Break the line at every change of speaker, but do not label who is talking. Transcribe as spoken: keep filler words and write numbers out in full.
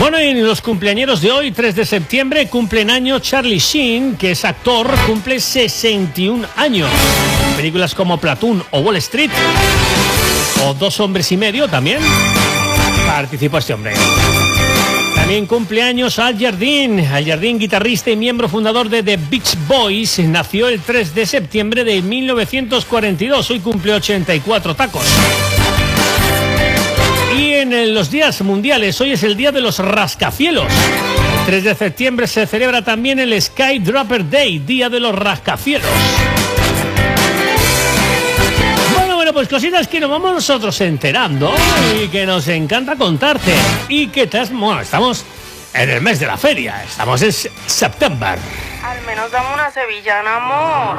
Bueno, y los cumpleañeros de hoy, tres de septiembre, cumplen años Charlie Sheen, que es actor, cumple sesenta y un años. Películas como Platoon o Wall Street, o Dos hombres y medio también participó este hombre. También cumple años Al Jardine. Al Jardine, guitarrista y miembro fundador de The Beach Boys, nació el tres de septiembre de mil novecientos cuarenta y dos. Hoy cumple ochenta y cuatro tacos. Y en los días mundiales, hoy es el día de los rascacielos. El tres de septiembre se celebra también el Skydropper Day, día de los rascacielos. Bueno, bueno, pues cositas que nos vamos nosotros enterando y que nos encanta contarte. Y que te has, bueno, estamos en el mes de la feria, estamos en septiembre.
Al menos dame una sevillana, amor.